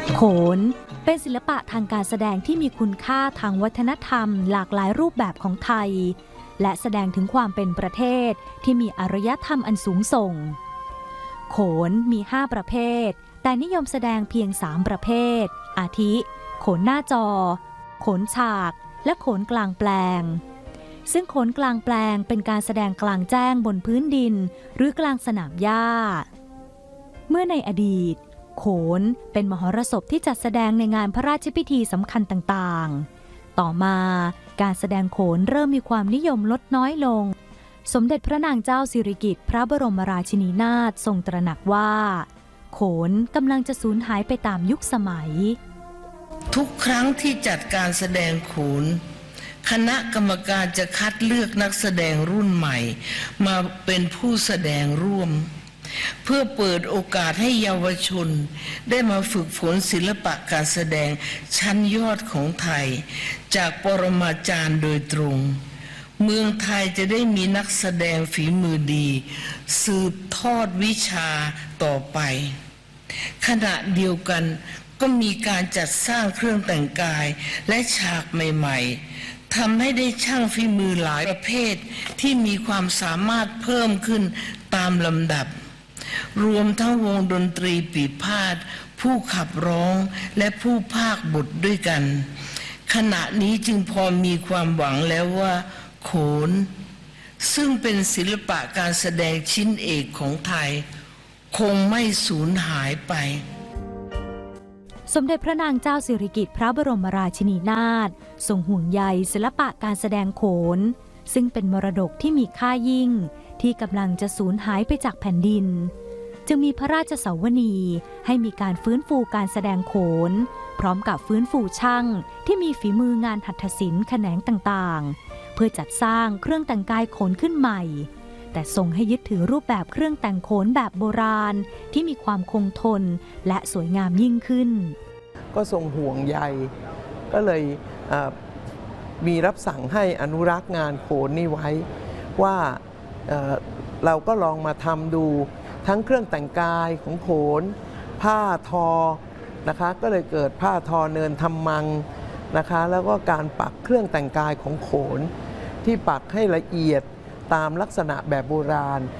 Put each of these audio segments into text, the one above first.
โขนเป็นศิลปะทางการแสดงที่มีคุณค่าทางวัฒนธรรมหลากหลายรูปแบบของไทยและแสดงถึงความเป็นประเทศที่มีอารยธรรมอันสูงส่งโขนมี 5 ประเภทแต่นิยมแสดงเพียง 3 ประเภทอาทิโขนหน้าจอโขนฉากและโขนกลางแปลงซึ่งโขนกลางแปลงเป็นการแสดงกลางแจ้งบนพื้นดินหรือกลางสนามหญ้าเมื่อในอดีตโขนเป็นมหรสพที่จัดแสดงในงานพระราชพิธีสำคัญต่างๆต่อมาการแสดงโขนเริ่มมีความนิยมลดน้อยลงสมเด็จพระนางเจ้าสิริกิติ์พระบรมราชินีนาถทรงตระหนักว่าโขนกำลังจะสูญหายไปตามยุคสมัยทุกครั้งที่จัดการแสดงโขนคณะกรรมการจะคัดเลือกนักแสดงรุ่นใหม่มาเป็นผู้แสดงร่วมเพื่อเปิดโอกาสให้เยาวชนได้มาฝึกฝนศิลปะการแสดงชั้นยอดของไทยจากปรมาจารย์โดยตรงเมืองไทยจะได้มีนักแสดงฝีมือดีสืบทอดวิชาต่อไปขณะเดียวกันก็มีการจัดสร้างเครื่องแต่งกายและฉากใหม่ๆทำให้ได้ช่างฝีมือหลายประเภทที่มีความสามารถเพิ่มขึ้นตามลำดับรวมทั้งวงดนตรีปีพาทย์ผู้ขับร้องและผู้พากย์บทด้วยกันขณะนี้จึงพอมีความหวังแล้วว่าโขนซึ่งเป็นศิลปะการแสดงชิ้นเอกของไทยคงไม่สูญหายไปสมเด็จพระนางเจ้าสิริกิติ์พระบรมราชินีนาถทรงห่วงใยศิลปะการแสดงโขนซึ่งเป็นมรดกที่มีค่ายิ่งที่กำลังจะสูญหายไปจากแผ่นดินจึงมีพระราชสวนีให้มีการฟื้นฟูการแสดงโขนพร้อมกับฟื้นฟูช่างที่มีฝีมืองานหัตถศิลป์แขนงต่างๆเพื่อจัดสร้างเครื่องแต่งกายโขนขึ้นใหม่แต่ทรงให้ยึดถือรูปแบบเครื่องแต่งโขนแบบโบราณที่มีความคงทนและสวยงามยิ่งขึ้นก็ทรงห่วงใยก็เลยมีรับสั่งให้อนุรักษ์งานโขนนี้ไว้ว่าเราก็ลองมาทำดูทั้งเครื่องแต่งกายของโขนผ้าทอนะคะก็เลยเกิดผ้าทอเนินทำมังนะคะแล้วก็การปักเครื่องแต่งกายของโขนที่ปักให้ละเอียดตามลักษณะแบบโบราณ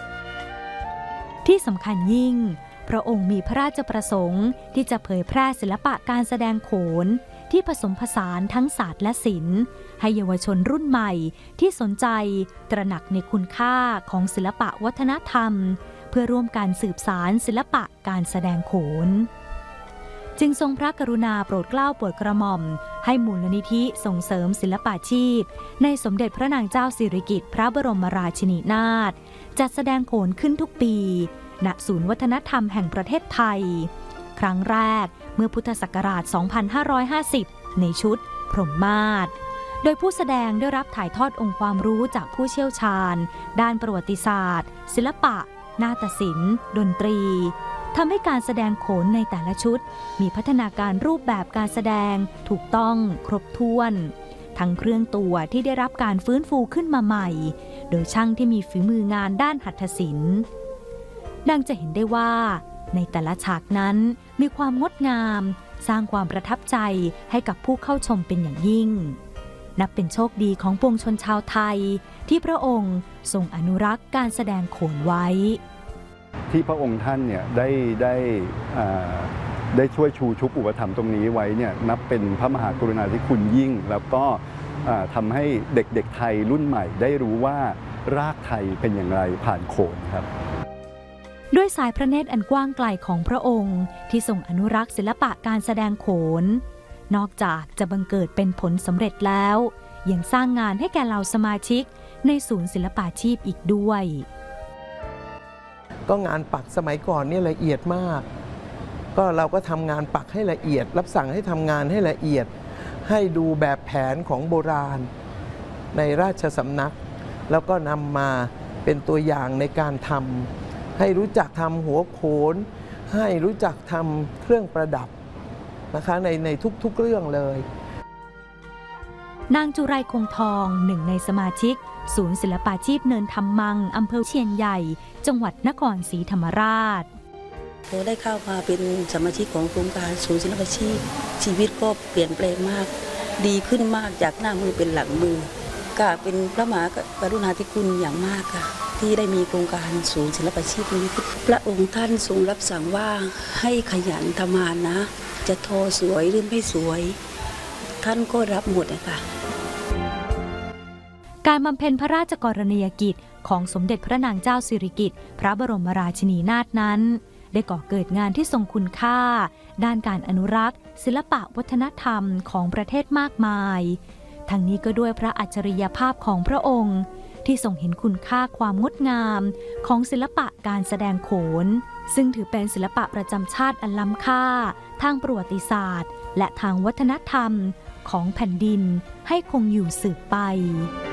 ที่สำคัญยิ่งพระองค์มีพระราชประสงค์ที่จะเผยแพร่ศิลปะการแสดงโขนที่ผสมผสานทั้งศาสตร์และศิลป์ให้เยาวชนรุ่นใหม่ที่สนใจตระหนักในคุณค่าของศิลปะวัฒนธรรมเพื่อร่วมกันสืบสานศิลปะการแสดงโขนจึงทรงพระกรุณาโปรดเกล้าโปรดกระหม่อมให้มูลนิธิส่งเสริมศิลปาชีพในสมเด็จพระนางเจ้าสิริกิติ์พระบรมราชินีนาถจัดแสดงโขนขึ้นทุกปีณศูนย์วัฒนธรรมแห่งประเทศไทยครั้งแรกเมื่อพุทธศักราช 2550 ในชุดพรหมมาศโดยผู้แสดงได้รับถ่ายทอดองค์ความรู้จากผู้เชี่ยวชาญด้านประวัติศาสตร์ศิลปะนาฏศิลป์ดนตรีทำให้การแสดงโขนในแต่ละชุดมีพัฒนาการรูปแบบการแสดงถูกต้องครบถ้วนทั้งเครื่องตัวที่ได้รับการฟื้นฟูขึ้นมาใหม่โดยช่างที่มีฝีมืองานด้านหัตถศิลป์ดังจะเห็นได้ว่าในแต่ละฉากนั้นมีความงดงามสร้างความประทับใจให้กับผู้เข้าชมเป็นอย่างยิ่งนับเป็นโชคดีของปวงชนชาวไทยที่พระองค์ทรงอนุรักษ์การแสดงโขนไว้ที่พระองค์ท่านเนี่ยได้ช่วยชูชุบอุปถัมภ์ตรงนี้ไว้เนี่ยนับเป็นพระมหากรุณาธิคุณยิ่งแล้วก็ทำให้เด็กๆไทยรุ่นใหม่ได้รู้ว่ารากไทยเป็นอย่างไรผ่านโขนครับด้วยสายพระเนตรอันกว้างไกลของพระองค์ที่ทรงอนุรักษ์ศิลปะการแสดงโขนนอกจากจะบังเกิดเป็นผลสำเร็จแล้วยังสร้างงานให้แก่เหล่าสมาชิกในศูนย์ศิลปาชีพอีกด้วยก็งานปักสมัยก่อนนี่ละเอียดมากก็เราก็ทำงานปักให้ละเอียดรับสั่งให้ทำงานให้ละเอียดให้ดูแบบแผนของโบราณในราชสำนักแล้วก็นำมาเป็นตัวอย่างในการทำให้รู้จักทำหัวโขนให้รู้จักทำเครื่องประดับนะคะในทุกๆเรื่องเลยนางจุไรคงทองหนึ่งในสมาชิกศูนย์ศิลปาชีพเนินธรรมังอำเภอเชียนใหญ่จังหวัดนครศรีธรรมราชพอได้เข้ามาเป็นสมาชิกของโครงการศูนย์ศิลปาชีพชีวิตก็เปลี่ยนแปลงมากดีขึ้นมากจากหน้ามือเป็นหลังมือก็เป็นพระมหากรุณาธิคุณอย่างมากค่ะที่ได้มีโครงการศูนย์ศิลปาชีพนี้พระองค์ท่านทรงรับสั่งว่าให้ขยันทำงานนะจะทอสวยหรือไม่สวยท่านก็รับหมดนะคะการบำเพ็ญพระราชกรณียกิจของสมเด็จพระนางเจ้าสิริกิติ์พระบรมราชินีนาถนั้นได้ก่อเกิดงานที่ทรงคุณค่าด้านการอนุรักษ์ศิลปะวัฒนธรรมของประเทศมากมายทั้งนี้ก็ด้วยพระอัจฉริยภาพของพระองค์ที่ทรงเห็นคุณค่าความงดงามของศิลปะการแสดงโขนซึ่งถือเป็นศิลปะประจำชาติอันล้ำค่าทางประวัติศาสตร์และทางวัฒนธรรมของแผ่นดินให้คงอยู่สืบไป